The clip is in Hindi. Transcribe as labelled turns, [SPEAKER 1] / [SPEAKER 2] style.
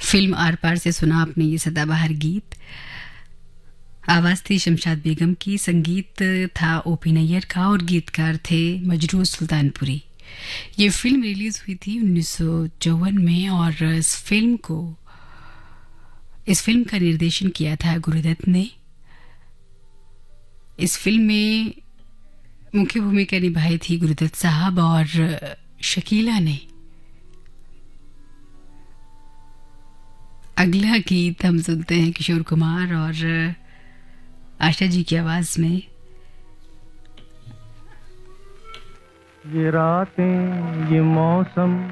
[SPEAKER 1] फिल्म आर पार से सुना आपने ये सदाबहार गीत। आवाज थी शमशाद बेगम की, संगीत था ओपी नैयर का और गीतकार थे मजरूह सुल्तानपुरी। ये फिल्म रिलीज हुई थी 1954 में और इस फिल्म का निर्देशन किया था गुरुदत्त ने। इस फिल्म में मुख्य भूमिका निभाई थी गुरुदत्त साहब और शकीला ने। अगला गीत हम सुनते हैं किशोर कुमार और आशा जी की आवाज में।
[SPEAKER 2] ये रातें ये मौसम